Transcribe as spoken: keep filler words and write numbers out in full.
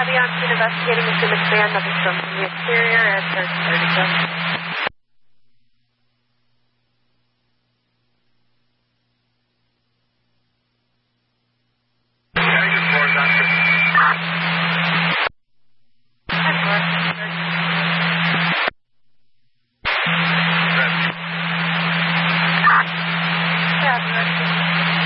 be on scene investigating. Assume it's man. Nothing's from the exterior at thirty thirty-seven.